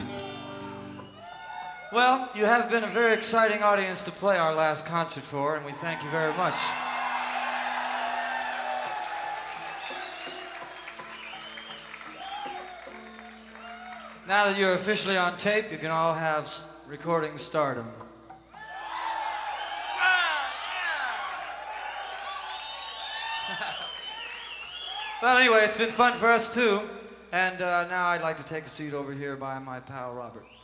Well, you have been a very exciting audience to play our last concert for, and we thank you very much. Now that you're officially on tape, you can all have recording stardom. Well, anyway, it's been fun for us too. And now I'd like to take a seat over here by my pal Robert.